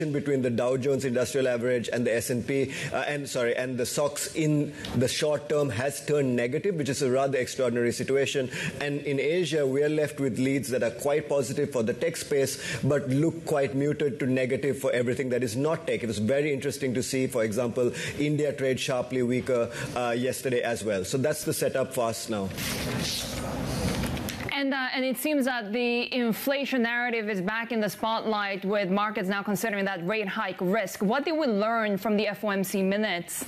between the Dow Jones Industrial Average and the S&P, and the SOX in the short term has turned negative, which is a rather extraordinary situation. And in Asia, we are left with leads that are quite positive for the tech space, but look quite muted to negative for everything that is not tech. It was very interesting to see, for example, India trade sharply weaker yesterday as well. So that's the setup for us now. And it seems that the inflation narrative is back in the spotlight, with markets now considering that rate hike risk. What did we learn from the FOMC minutes?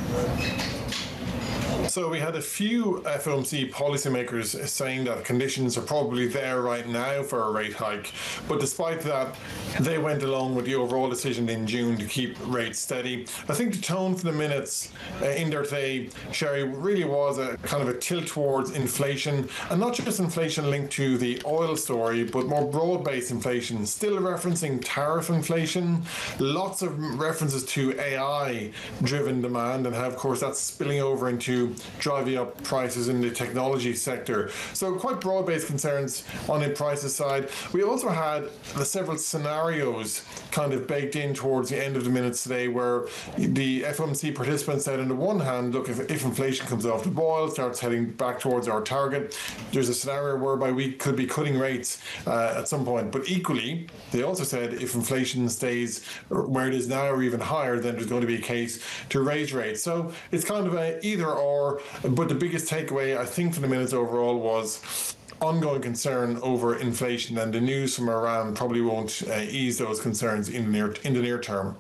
So we had a few FOMC policymakers saying that conditions are probably there right now for a rate hike. But despite that, they went along with the overall decision in June to keep rates steady. I think the tone for the minutes in there today, Sherry, really was a kind of a tilt towards inflation, and not just inflation linked to the oil story, but more broad-based inflation, still referencing tariff inflation, lots of references to AI-driven demand, and how, of course, that's spilling over into driving up prices in the technology sector. So quite broad-based concerns on the prices side. We also had the several scenarios kind of baked in towards the end of the minutes today, where the FOMC participants said, on the one hand, look, if inflation comes off the boil, starts heading back towards our target, there's a scenario whereby we could be cutting rates at some point. But equally, they also said if inflation stays where it is now or even higher, then there's going to be a case to raise rates. So it's kind of a either or. But the biggest takeaway, I think, for the minutes overall was ongoing concern over inflation, and the news from Iran probably won't ease those concerns in the near term.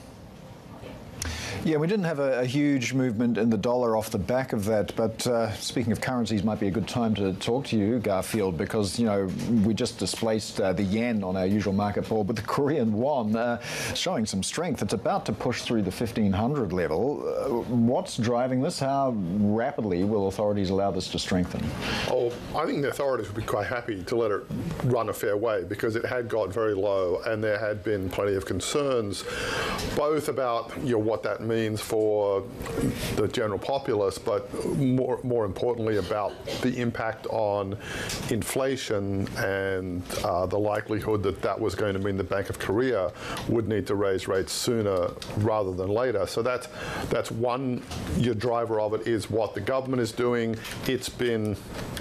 Yeah, we didn't have a huge movement in the dollar off the back of that, but speaking of currencies, might be a good time to talk to you, Garfield, because, you know, we just displaced the yen on our usual market pool, but the Korean won showing some strength. It's about to push through the 1500 level. What's driving this? How rapidly will authorities allow this to strengthen? Oh, I think the authorities would be quite happy to let it run a fair way, because it had got very low, and there had been plenty of concerns, both about, you know, what that means for the general populace, but more importantly about the impact on inflation and the likelihood that that was going to mean the Bank of Korea would need to raise rates sooner rather than later. So that's one driver of it, is what the government is doing. It's been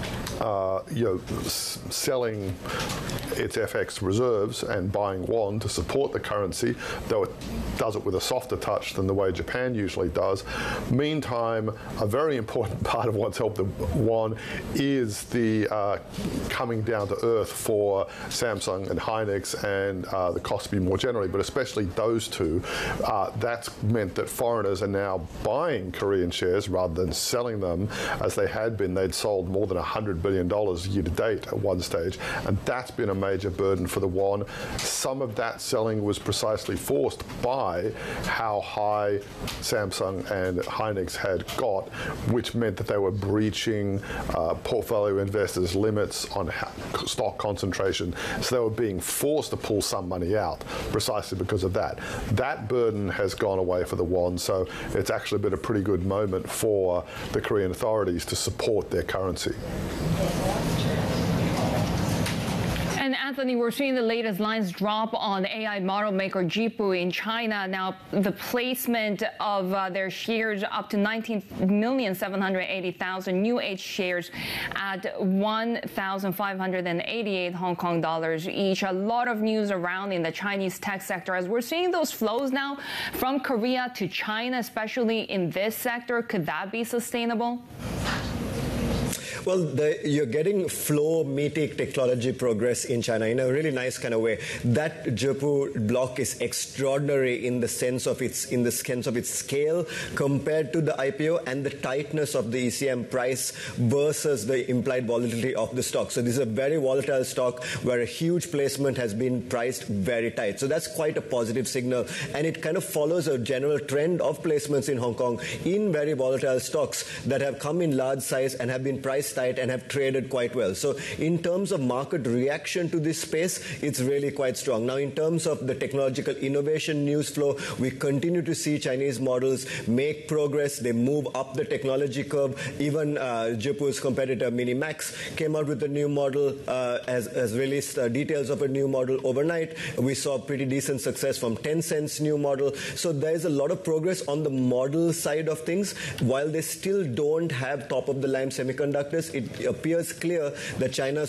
selling its FX reserves and buying won to support the currency, though it does it with a softer touch than the way Japan usually does. Meantime, a very important part of what's helped the won is the coming down to earth for Samsung and Hynix, and the Kospi more generally, but especially those two. That's meant that foreigners are now buying Korean shares rather than selling them as they had been. They'd sold more than $100 billion year to date at one stage, and that's been a major burden for the won. Some of that selling was precisely forced by how high Samsung and Hynix had got, which meant that they were breaching portfolio investors' limits on stock concentration. So they were being forced to pull some money out precisely because of that. That burden has gone away for the won, so it's actually been a pretty good moment for the Korean authorities to support their currency. And Anthony, we're seeing the latest lines drop on AI model maker Zhipu in China. Now, the placement of their shares up to 19,780,000 new H shares at 1,588 Hong Kong dollars each. A lot of news around in the Chinese tech sector as we're seeing those flows now from Korea to China, especially in this sector. Could that be sustainable? Well, you're getting flow meeting technology progress in China in a really nice kind of way. That Zhipu block is extraordinary in the sense of its scale compared to the IPO and the tightness of the ECM price versus the implied volatility of the stock. So this is a very volatile stock where a huge placement has been priced very tight. So that's quite a positive signal, and it kind of follows a general trend of placements in Hong Kong in very volatile stocks that have come in large size and have been priced tight and have traded quite well. So in terms of market reaction to this space, it's really quite strong. Now, in terms of the technological innovation news flow, we continue to see Chinese models make progress. They move up the technology curve. Even Jaipur's competitor Minimax came out with a new model, has released details of a new model overnight. We saw pretty decent success from Tencent's new model. So there's a lot of progress on the model side of things. While they still don't have top-of-the-line semiconductors, it appears clear that China's